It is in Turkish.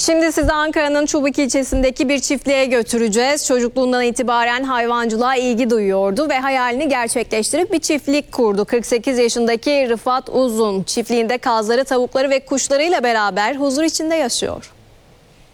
Şimdi sizi Ankara'nın Çubuk ilçesindeki bir çiftliğe götüreceğiz. Çocukluğundan itibaren hayvancılığa ilgi duyuyordu ve hayalini gerçekleştirip bir çiftlik kurdu. 48 yaşındaki Rıfat Uzun çiftliğinde kazları, tavukları ve kuşlarıyla beraber huzur içinde yaşıyor.